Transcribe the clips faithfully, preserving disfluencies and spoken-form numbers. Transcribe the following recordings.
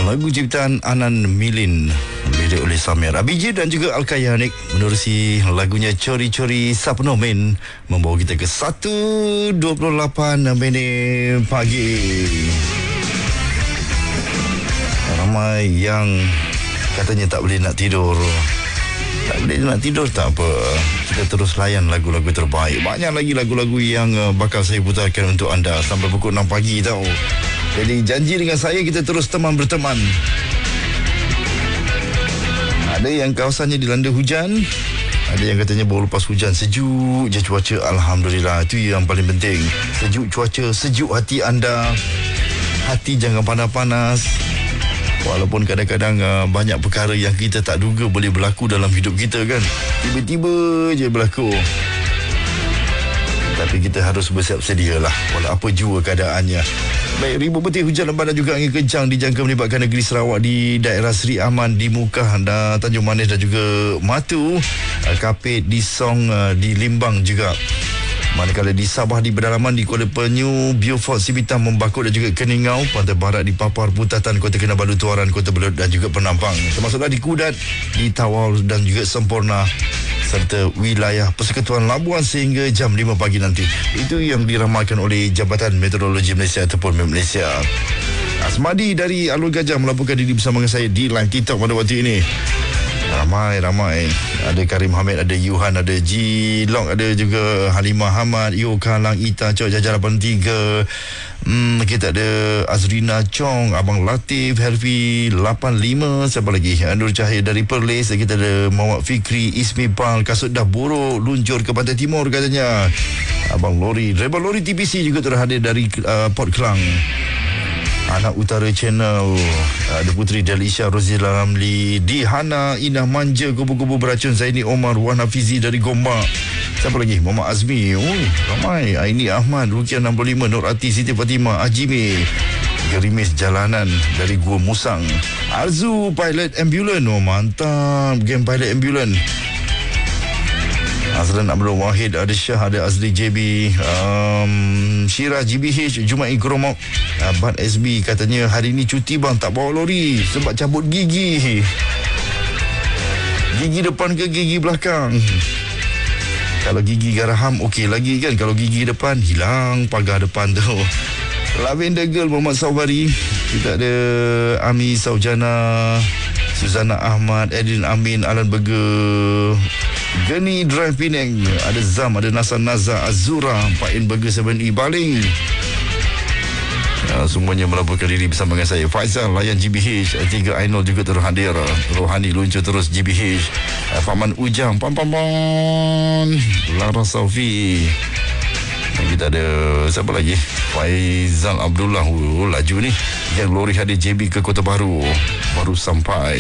Lagu ciptaan Anan Milin, lirik oleh Samir Abijit dan juga Al-Kayanik, menerusi lagunya Cori-Cori Sapnomen, membawa kita ke satu dua puluh lapan minit pagi. Ramai yang katanya tak boleh nak tidur. Tak boleh nak tidur tak apa, kita terus layan lagu-lagu terbaik. Banyak lagi lagu-lagu yang bakal saya putarkan untuk anda sampai pukul enam pagi tau. Jadi janji dengan saya, kita terus teman berteman. Ada yang kawasannya dilanda hujan, ada yang katanya baru lepas hujan, sejuk je cuaca. Alhamdulillah, itu yang paling penting. Sejuk cuaca, sejuk hati anda. Hati jangan panas-panas. Walaupun kadang-kadang uh, banyak perkara yang kita tak duga boleh berlaku dalam hidup kita kan. Tiba-tiba je berlaku. Tapi kita harus bersiap sedia lah, walau apa jua keadaannya. Baik, ribu petir hujan lebat dan juga angin kencang dijangka melibatkan negeri Sarawak di daerah Seri Aman, di Mukah dan Tanjung Manis dan juga Matu, Kapit, di Song, di Limbang juga. Manakala di Sabah, di Pedalaman, di Kuala Penyu, Beaufort, Sibitang, Membakut dan juga Keningau, Pantai Barat, di Papar, Putatan, Kota Kinabalu, Tuaran, Kota Belud dan juga Penampang. Termasuklah di Kudat, di Tawau dan juga Semporna, serta wilayah Persekutuan Labuan sehingga jam lima pagi nanti. Itu yang diramalkan oleh Jabatan Meteorologi Malaysia ataupun M E M Malaysia. Asmadi dari Alur Gajah melaporkan diri bersama dengan saya di live TikTok pada waktu ini. Ramai-ramai. Ada Karim Hamid, ada Yuhan, ada Jilong, ada juga Halimah Hamad, Yo Kalang, Ita Cok, Jajar lapan tiga. Hmm, kita ada Azrina Chong, Abang Latif, Herfi lapan lima. Siapa lagi? Nur Cahaya dari Perlis. Kita ada Muhammad Fikri, Ismi Pal, kasut dah buruk, luncur ke Pantai Timur katanya. Abang Lori, Rebel Lori T P C juga terhadir dari uh, Port Klang. Anak Utara Channel, ada Putri Delisha, Rozila Ramli, Dihana, Inah Manja, Kubu-Kubu Beracun, Zaini Omar, Wan Hafizi dari Gombak. Siapa lagi? Muhammad Azmi. Oh, ramai. Aini Ahmad, Rukiah enam puluh lima, Nur Ati, Siti Fatimah, Ajimi, Gerimis Jalanan dari Gua Musang. Arzu, Pilot Ambulance. Oh, mantap. Game Pilot Ambulance. Azlan Abdul Wahid, ada Syah, ada Azli J B, um, Syirah G B H, Juma'i Kromok, Abad S B katanya hari ni cuti bang, tak bawa lori sebab cabut gigi. Gigi depan ke gigi belakang? Kalau gigi garaham okey lagi kan, kalau gigi depan hilang pagar depan tu. Lavender Girl Muhammad Saubari, kita ada Ami Saujana, Suzana Ahmad, Edin Amin, Alan Burger, Geni Drive Penang, ada Zam, ada Nasan Naza, Azura, Pak In Burger tujuh E Baling. Ya, semuanya melaporkan diri bersama dengan saya. Faizal layan G B H, tiga Ainul juga terhadir. Rohani luncur terus G B H. Faman Ujang, Pam Pam Pam, Lara Saufi. Dan kita ada siapa lagi? Faizal Abdullah. Oh, laju ni. Yang lori hadir J B ke Kota Baru, baru sampai.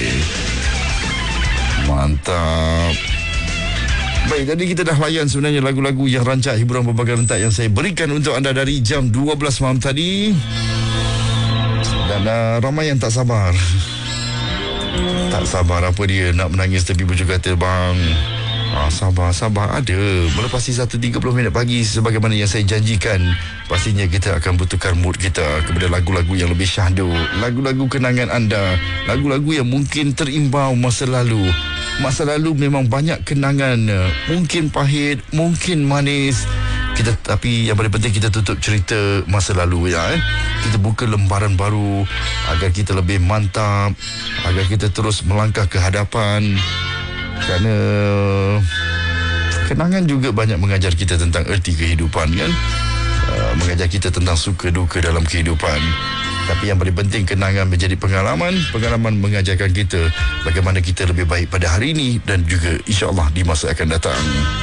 Mantap. Baik, tadi kita dah layan sebenarnya lagu-lagu yang rancak hiburan berbagai rentak yang saya berikan untuk anda dari jam dua belas malam tadi. Dan uh, ramai yang tak sabar. Tak sabar apa dia nak menangis tepi bujur katil bang. Ah, sabar, sabar ada. Melepasi satu tiga puluh minit pagi sebagaimana yang saya janjikan, pastinya kita akan bertukar mood kita kepada lagu-lagu yang lebih syahdu. Lagu-lagu kenangan anda, lagu-lagu yang mungkin terimbau masa lalu. Masa lalu memang banyak kenangan, mungkin pahit, mungkin manis. Kita, tapi yang paling penting kita tutup cerita masa lalu ya, eh? Kita buka lembaran baru agar kita lebih mantap, agar kita terus melangkah ke hadapan. Kerana kenangan juga banyak mengajar kita tentang erti kehidupan kan, uh, mengajar kita tentang suka duka dalam kehidupan. Tapi yang paling penting, kenangan menjadi pengalaman. Pengalaman mengajarkan kita bagaimana kita lebih baik pada hari ini dan juga insya-Allah di masa akan datang.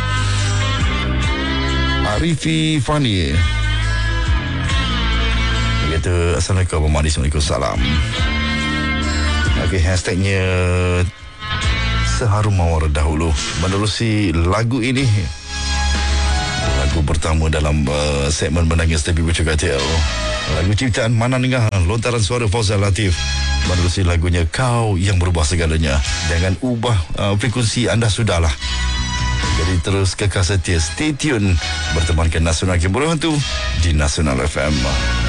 Arifi Fani, dia kata Assalamualaikum warahmatullahi wabarakatuh. Salam. Okey, hashtagnya Seharum Mawar dahulu menerusi lagu ini. Lagu pertama dalam uh, segmen Menangis Tepi Bujur Katil. Lagu ciptaan Manan Ngah, lontaran suara Fauzal Latif, menerusi lagunya Kau Yang Berubah Segalanya. Jangan ubah uh, frekuensi anda sudahlah. Jadi terus kekal setia, stay tune bertemankan Nasional Kiburan tu di Nasional F M.